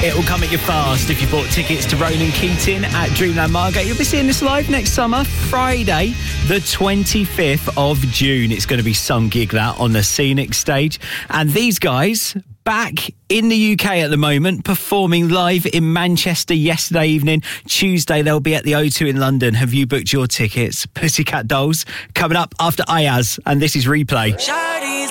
It'll come at you fast if you bought tickets to Ronan Keating at Dreamland Margate. You'll be seeing this live next summer, Friday, the 25th of June. It's going to be some gig that on the Scenic Stage. And these guys, back in the UK at the moment, performing live in Manchester yesterday evening. Tuesday, they'll be at the O2 in London. Have you booked your tickets? Pussycat Dolls coming up after Ayaz, and this is Replay.